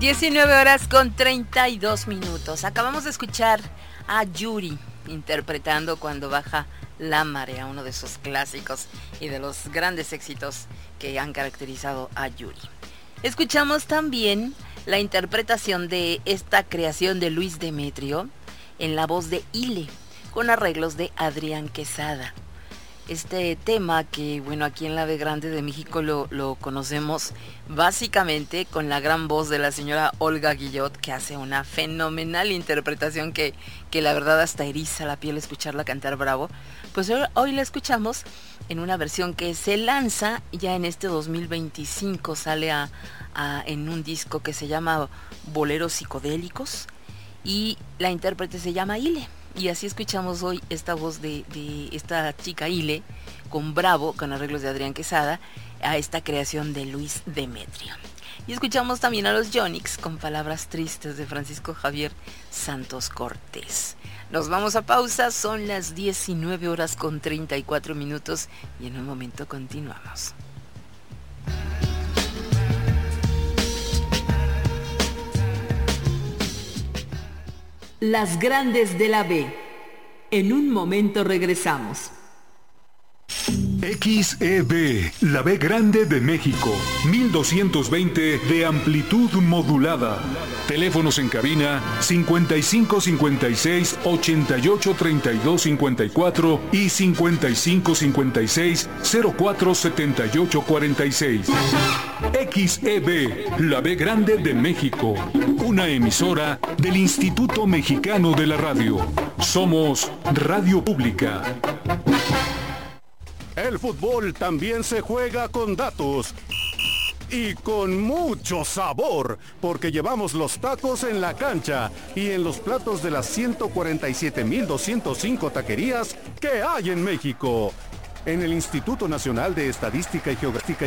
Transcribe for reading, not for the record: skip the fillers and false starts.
19:32. Acabamos de escuchar a Yuri interpretando Cuando baja la marea, uno de sus clásicos y de los grandes éxitos que han caracterizado a Yuri. Escuchamos también la interpretación de esta creación de Luis Demetrio en la voz de Ile, con arreglos de Adrián Quesada. Este tema que, bueno, aquí en la B Grande de México lo conocemos básicamente con la gran voz de la señora Olga Guillot, que hace una fenomenal interpretación que la verdad hasta eriza la piel escucharla cantar bravo. Pues hoy la escuchamos en una versión que se lanza ya en este 2025, sale en un disco que se llama Boleros Psicodélicos y la intérprete se llama Ile. Y así escuchamos hoy esta voz de esta chica Ile, con Bravo, con arreglos de Adrián Quesada, a esta creación de Luis Demetrio. Y escuchamos también a los Yonix con Palabras Tristes de Francisco Javier Santos Cortés. Nos vamos a pausa, son las 19:34 y en un momento continuamos. Las grandes de la B. En un momento regresamos. XEB, la B Grande de México, 1220 de amplitud modulada. Teléfonos en cabina 5556 88 32 54 y 5556 04 78 46. XEB, la B Grande de México, una emisora del Instituto Mexicano de la Radio. Somos Radio Pública. El fútbol también se juega con datos y con mucho sabor, porque llevamos los tacos en la cancha y en los platos de las 147,205 taquerías que hay en México. En el Instituto Nacional de Estadística y Geográfica